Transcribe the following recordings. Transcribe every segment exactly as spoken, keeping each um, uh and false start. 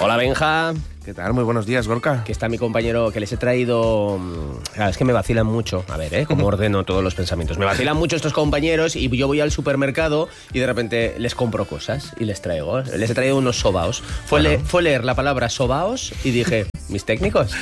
Hola, Benja. ¿Qué tal? Muy buenos días, Gorka. Que está mi compañero, que les he traído... Claro, es que me vacilan mucho. A ver, ¿eh? Cómo ordeno todos los pensamientos. Me vacilan mucho estos compañeros y yo voy al supermercado y de repente les compro cosas y les traigo. Les he traído unos sobaos. Fue, bueno. le, fue leer la palabra sobaos y dije, ¿mis técnicos?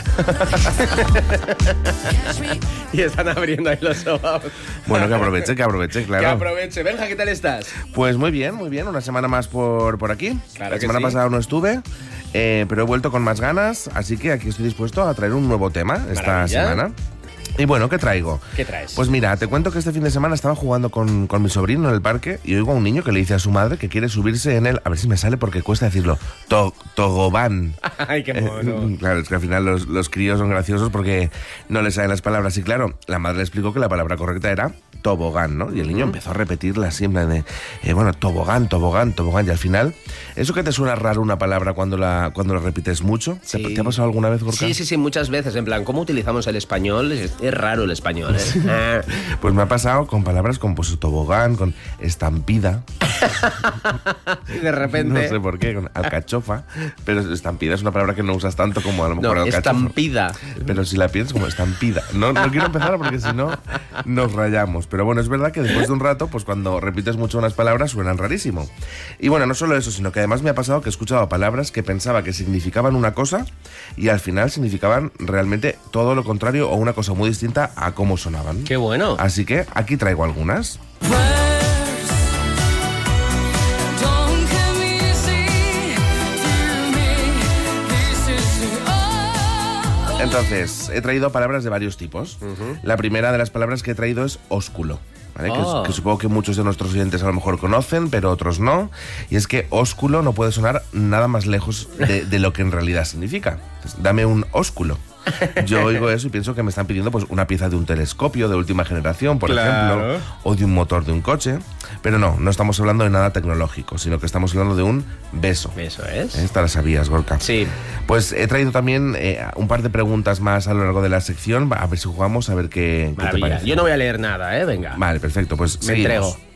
Y están abriendo ahí los sobaos. Bueno, que aproveche, que aproveche, claro. Que aproveche. Benja, ¿qué tal estás? Pues muy bien, muy bien. Una semana más por, por aquí. Claro la que semana sí. pasada no estuve. Eh, pero he vuelto con más ganas, así que aquí estoy dispuesto a traer un nuevo tema esta Maravilla. semana. Y bueno, ¿qué traigo? ¿Qué traes? Pues mira, te cuento que este fin de semana estaba jugando con, con mi sobrino en el parque y oigo a un niño que le dice a su madre que quiere subirse en el... A ver si me sale porque cuesta decirlo. To, togobán. ¡Ay, qué mono! Eh, claro, es que al final los, los críos son graciosos porque no les salen las palabras. Y claro, la madre le explicó que la palabra correcta era tobogán, ¿no? Y el niño empezó a repetirla siempre de, eh, bueno, tobogán, tobogán, tobogán. Y al final, ¿eso que te suena raro una palabra cuando la, cuando la repites mucho? Sí. ¿Te, ¿Te ha pasado alguna vez, Gorka? Sí, sí, sí, muchas veces. En plan, ¿cómo utilizamos el español? Es, es raro el español, ¿eh? Pues me ha pasado con palabras como pues, tobogán, con estampida. Y de repente... No sé por qué, con alcachofa. Pero estampida es una palabra que no usas tanto como a lo mejor No, alcachofa. estampida. Pero si la piensas como estampida. No, no quiero empezar porque si no nos rayamos. Pero bueno, es verdad que después de un rato, pues cuando repites mucho unas palabras suenan rarísimo. Y bueno, no solo eso, sino que además me ha pasado que he escuchado palabras que pensaba que significaban una cosa y al final significaban realmente todo lo contrario o una cosa muy distinta a cómo sonaban. ¡Qué bueno! Así que aquí traigo algunas. Entonces, he traído palabras de varios tipos. Uh-huh. La primera de las palabras que he traído es ósculo, ¿vale? Oh. Que, que supongo que muchos de nuestros oyentes a lo mejor conocen, pero otros no. Y es que ósculo no puede sonar nada más lejos de, de lo que en realidad significa. Entonces, dame un ósculo. Yo oigo eso y pienso que me están pidiendo pues una pieza de un telescopio de última generación, por claro. ejemplo, o de un motor de un coche. Pero no, no estamos hablando de nada tecnológico, sino que estamos hablando de un beso. Eso es. Esta la sabías, Gorka. Sí. Pues he traído también eh, un par de preguntas más a lo largo de la sección, a ver si jugamos, a ver qué, qué te parece. Yo no voy a leer nada, ¿eh? Venga. Vale, perfecto, pues me seguimos. entrego.